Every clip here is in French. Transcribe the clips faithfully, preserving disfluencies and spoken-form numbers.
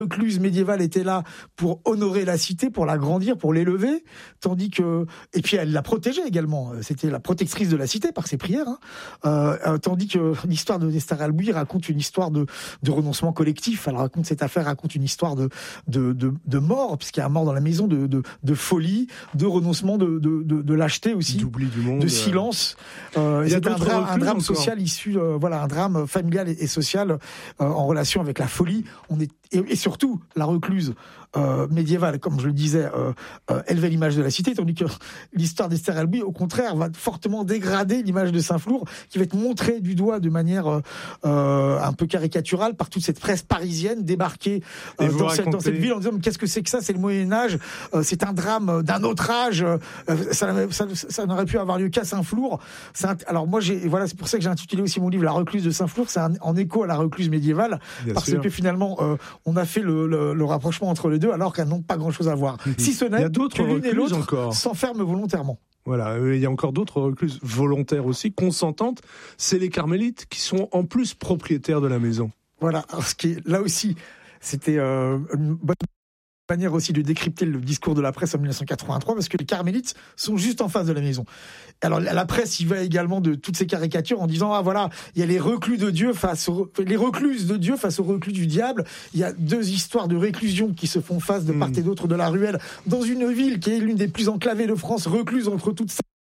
recluse médiévale était là pour honorer la cité, pour l'agrandir, pour l'élever, tandis que et puis elle la protégeait également. C'était la protectrice de la cité par ses prières. Hein. Euh, tandis que l'histoire de Esther Albuy raconte une histoire de, de renoncement collectif. Elle raconte cette affaire, raconte une histoire de de de, de mort, puisqu'il y a un mort dans la maison, de de, de folie, de renoncement, de de de, de lâcheté aussi, d'oubli du monde, de silence. Euh, Il y a c'est un drame, un drame encore. social issu, euh, voilà, un drame familial et, et social euh, en relation avec la folie. On est et, et surtout la recluse euh, médiévale, comme je le disais, euh, euh, élevait l'image de la cité, tandis que l'histoire d'Esther Albuy, au contraire, va fortement dégrader l'image de Saint-Flour, qui va être montrée du doigt de manière euh, un peu caricaturale par toute cette presse parisienne débarquée euh, dans, cette, dans cette ville en disant mais qu'est-ce que c'est que ça, c'est le Moyen-Âge, euh, c'est un drame d'un autre âge, euh, ça, ça, ça n'aurait pu avoir lieu qu'à Saint-Flour. C'est un, alors moi, j'ai, voilà, c'est pour ça que j'ai intitulé aussi mon livre La recluse de Saint-Flour, c'est un, en écho à la recluse médiévale, Bien parce sûr. que finalement, euh, on a fait le, le, le rapprochement entre les deux alors qu'elles n'ont pas grand-chose à voir. Mmh. Si ce n'est que l'une et l'autre encore. s'enferment volontairement. Voilà, il y a encore d'autres recluses volontaires aussi, consentantes. C'est les carmélites qui sont en plus propriétaires de la maison. Voilà, alors ce qui est là aussi, c'était euh, une bonne manière aussi de décrypter le discours de la presse en dix-neuf cent quatre-vingt-trois, parce que les carmélites sont juste en face de la maison. Alors la presse y va également de toutes ces caricatures en disant ah voilà, il y a les reclus de Dieu face aux, les recluses de Dieu face aux reclus du diable. Il y a deux histoires de réclusion qui se font face de part et d'autre de la ruelle dans une ville qui est l'une des plus enclavées de France, recluse entre toutes ces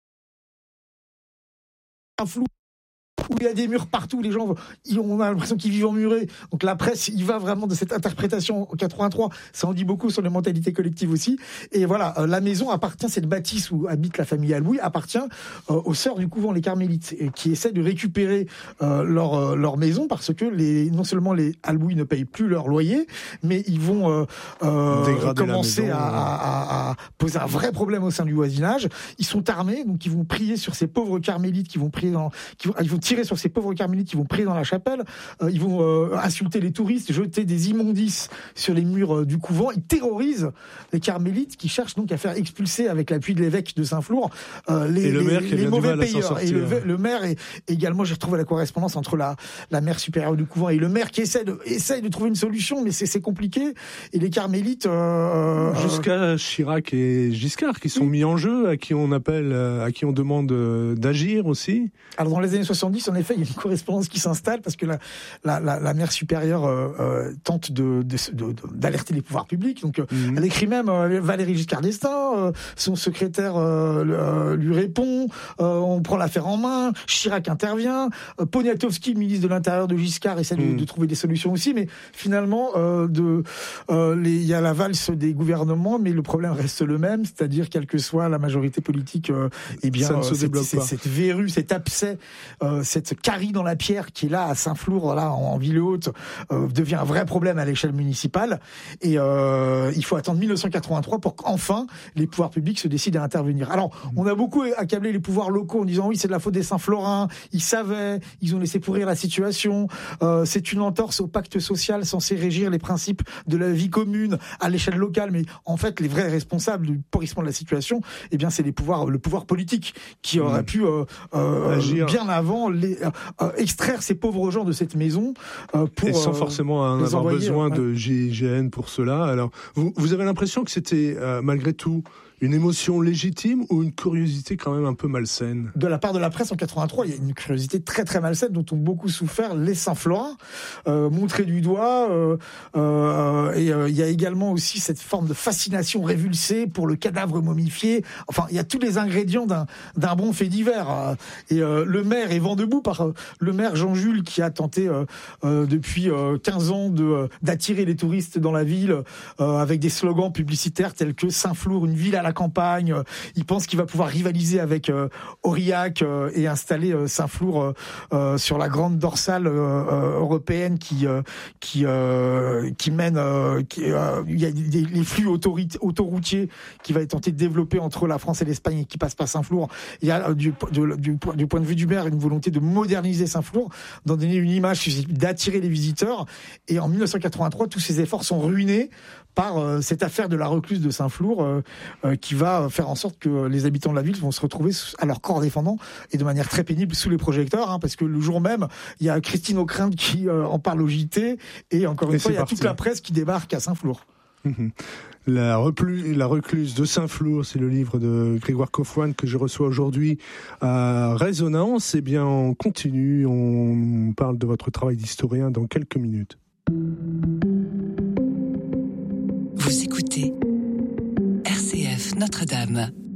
un flou où il y a des murs partout, les gens, on a l'impression qu'ils vivent emmurés. Donc la presse, il va vraiment de cette interprétation en quatre-vingt-trois, ça en dit beaucoup sur les mentalités collectives aussi. Et voilà, euh, la maison appartient, cette bâtisse où habite la famille Albuy, appartient euh, aux sœurs du couvent, les carmélites, et qui essaient de récupérer euh, leur, euh, leur maison parce que les, non seulement les Albuy ne payent plus leur loyer, mais ils vont euh, euh, commencer maison, à, à, à poser un vrai problème au sein du voisinage. Ils sont armés, donc ils vont prier sur ces pauvres carmélites qui vont prier dans, qui vont, ils vont tirer sur ces pauvres carmélites qui vont prier dans la chapelle, euh, ils vont euh, insulter les touristes, jeter des immondices sur les murs euh, du couvent, ils terrorisent les carmélites qui cherchent donc à faire expulser avec l'appui de l'évêque de Saint-Flour euh, les, les, les mauvais payeurs. Et le, le maire est également, j'ai retrouvé la correspondance entre la, la mère supérieure du couvent et le maire qui essaie de, essaie de trouver une solution, mais c'est, c'est compliqué. Et les carmélites... Euh, Jusqu'à Chirac et Giscard qui sont oui. mis en jeu, à qui on appelle, à qui on demande d'agir aussi. Alors dans les années soixante-dix, en effet, il y a une correspondance qui s'installe parce que la, la, la, la mère supérieure euh, euh, tente de, de, de, de, d'alerter les pouvoirs publics. Donc, mmh. elle écrit même euh, Valéry Giscard d'Estaing, euh, son secrétaire euh, euh, lui répond, euh, on prend l'affaire en main, Chirac intervient, euh, Poniatowski, le ministre de l'Intérieur de Giscard, essaie mmh. de, de trouver des solutions aussi, mais finalement, euh, de, euh, les, il y a la valse des gouvernements, mais le problème reste le même, c'est-à-dire quelle que soit la majorité politique, euh, eh bien, ça ne se euh, cette, débloque cette, pas. cette verrue, cet abcès, euh, cette carie dans la pierre qui est là à Saint-Flour, là en, en ville haute, euh, devient un vrai problème à l'échelle municipale. Et euh, il faut attendre dix-neuf cent quatre-vingt-trois pour qu'enfin les pouvoirs publics se décident à intervenir. Alors, on a beaucoup accablé les pouvoirs locaux en disant oui, c'est de la faute des Saint-Florins, ils savaient, ils ont laissé pourrir la situation, euh, c'est une entorse au pacte social censé régir les principes de la vie commune à l'échelle locale. Mais en fait, les vrais responsables du pourrissement de la situation, eh bien, c'est les pouvoirs, le pouvoir politique qui aurait mmh. pu euh, euh, Agir. bien avant les, euh, extraire ces pauvres gens de cette maison euh, pour et sans forcément euh, avoir envoyer, besoin ouais. de G I G N pour cela. Alors, vous, vous avez l'impression que c'était euh, malgré tout une émotion légitime ou une curiosité quand même un peu malsaine? De la part de la presse en quatre-vingt-trois, il y a une curiosité très très malsaine dont ont beaucoup souffert les Saint-Florins, euh, montrés du doigt. Euh, euh, et euh, il y a également aussi cette forme de fascination révulsée pour le cadavre momifié. Enfin, il y a tous les ingrédients d'un, d'un bon fait divers. Et euh, le maire est vent debout par euh, le maire Jean-Jules qui a tenté euh, euh, depuis euh, quinze ans de, euh, d'attirer les touristes dans la ville euh, avec des slogans publicitaires tels que Saint-Flour, une ville à la campagne. Il pense qu'il va pouvoir rivaliser avec euh, Aurillac euh, et installer euh, Saint-Flour euh, euh, sur la grande dorsale euh, euh, européenne qui euh, qui euh, qui mène euh, qui, euh, il y a des, les flux autorit- autoroutiers qui va tenter de développer entre la France et l'Espagne et qui passe par Saint-Flour. Il y a du, de, du, du point de vue du maire une volonté de moderniser Saint-Flour, d'en donner une image, d'attirer les visiteurs. Et en dix-neuf cent quatre-vingt-trois, tous ces efforts sont ruinés par euh, cette affaire de la recluse de Saint-Flour euh, euh, qui va faire en sorte que les habitants de la ville vont se retrouver à leur corps défendant et de manière très pénible sous les projecteurs, hein, parce que le jour même, il y a Christine Ockrent qui euh, en parle au J T et encore une et fois, il y a parti. toute la presse qui débarque à Saint-Flour. Mmh. La, replu, la recluse de Saint-Flour, c'est le livre de Grégoire Kaufmann que je reçois aujourd'hui à Résonance. Eh bien, on continue, on parle de votre travail d'historien dans quelques minutes. Vous écoutez R C F Notre-Dame.